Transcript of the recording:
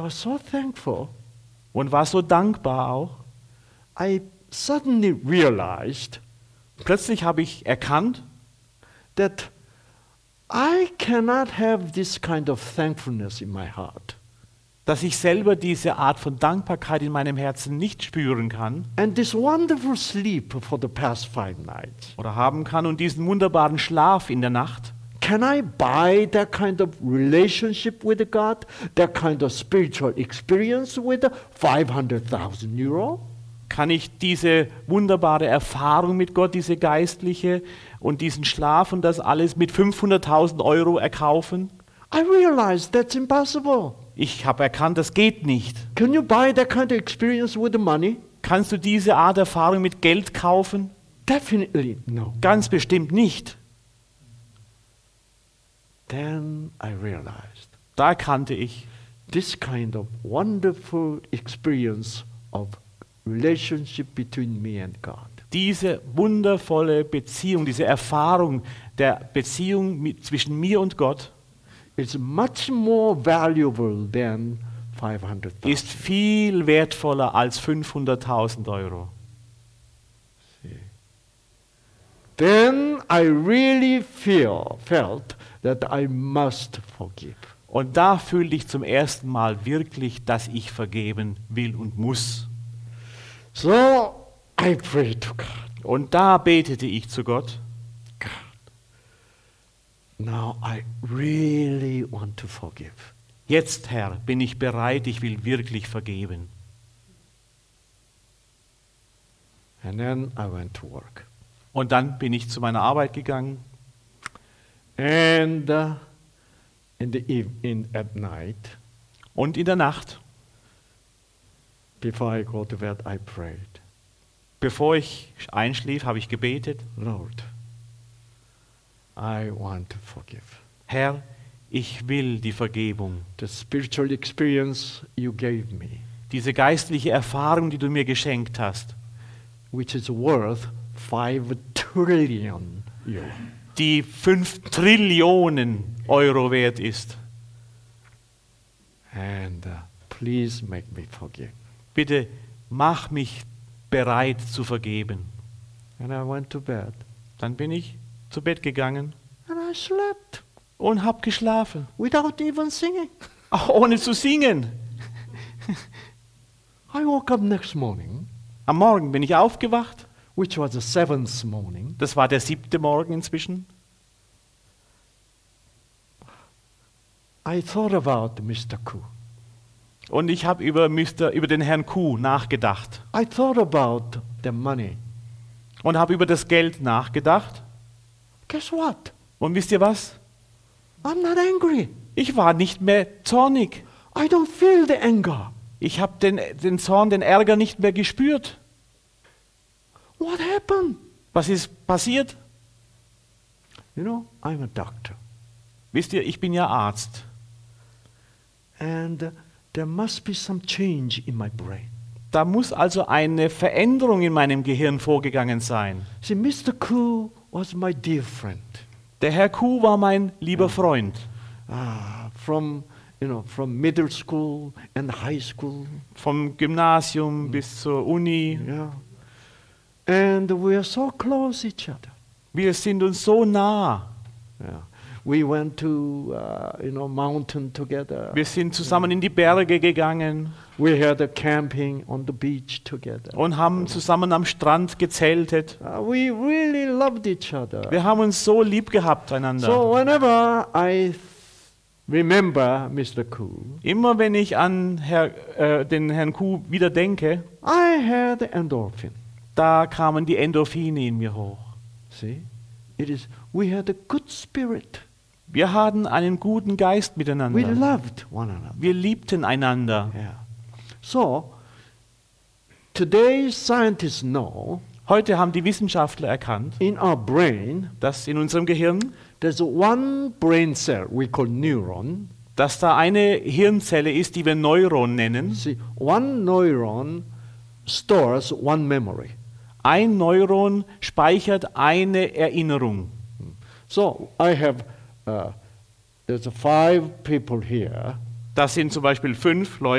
was so thankful. und war so dankbar auch. I suddenly realized Plötzlich habe ich erkannt, that I cannot have this kind of thankfulness in my heart. dass ich selber diese Art von Dankbarkeit in meinem Herzen nicht spüren kann And this wonderful sleep for the past 5 nights. oder haben kann und diesen wunderbaren Schlaf in der Nacht. Can I buy that kind of relationship with God, that kind of spiritual experience with 500,000 euro? Kann ich diese wunderbare Erfahrung mit Gott, diese geistliche und diesen Schlaf und das alles mit 500.000 Euro erkaufen? I realize that's impossible. Ich habe erkannt, das geht nicht. Can you buy that kind of experience with the money? Kannst du diese Art Erfahrung mit Geld kaufen? Definitely no. Ganz bestimmt nicht. Then I realized Da erkannte ich, this kind of wonderful experience of relationship between me and God diese wundervolle Beziehung, diese Erfahrung der Beziehung zwischen mir und Gott is much more valuable than 500,000. ist viel wertvoller als 500.000 Euro. Then I really felt that I must forgive. Und da fühlte ich zum ersten Mal wirklich, dass ich vergeben will und muss. So I prayed to God. Und da betete ich zu Gott, God, now I really want to forgive. jetzt Herr, bin ich bereit, ich will wirklich vergeben. And then I went to work. Und dann bin ich zu meiner Arbeit gegangen And at night, und in der Nacht, before I go to bed, I prayed, bevor ich einschlief, habe ich gebetet, Lord, I want to forgive. Herr, ich will die Vergebung. The spiritual experience you gave me, Diese geistliche Erfahrung, die du mir geschenkt hast, which is worth 5 trillion euro. die 5 Trillionen Euro wert ist. And please make me forgive. Bitte mach mich bereit zu vergeben. And I went to bed. Dann bin ich zu Bett gegangen And I slept und habe geschlafen, without even singing. auch ohne zu singen. I woke up next morning, Am Morgen bin ich aufgewacht. which was the 7th morning. Das war der 7. Morgen inzwischen. I thought about Mr. Koo. Und ich habe über den Herrn Kuh nachgedacht I thought about the money. und habe über das Geld nachgedacht. Guess what? Und wisst ihr was? I'm not angry. Ich war nicht mehr zornig. I don't feel the anger. Ich habe den Zorn, den Ärger nicht mehr gespürt. What happened? Was ist passiert? You know, I'm a doctor. Wisst ihr, ich bin ja Arzt. And there must be some change in my brain. Da muss also eine Veränderung in meinem Gehirn vorgegangen sein. See, Mr. Koo was my dear friend. Der Herr Kuh war mein lieber Freund. From middle school and high school. Vom Gymnasium bis zur Uni. Yeah. And we are so close each other. Wir sind uns so nah. Yeah. We went to mountain together. Wir sind zusammen in die Berge gegangen We had a camping on the beach together. und haben zusammen am Strand gezeltet. We really loved each other. Wir haben uns so lieb gehabt So einander. whenever I remember Mr. Koo, Immer wenn ich an den Herrn Kuh wieder denke, I had endorphin. da kamen die Endorphine in mir hoch. See, we had a good spirit. Wir hatten einen guten Geist We miteinander. loved one another. Wir liebten einander. Yeah. So today scientists know Heute haben die Wissenschaftler erkannt, in our brain dass in unserem Gehirn, there's one brain cell we call neuron. dass da eine Hirnzelle ist, die wir Neuron nennen. See, one neuron stores one memory. Ein Neuron speichert eine Erinnerung. So I have there's 5 people here. Das sind zum Beispiel 5 Leute.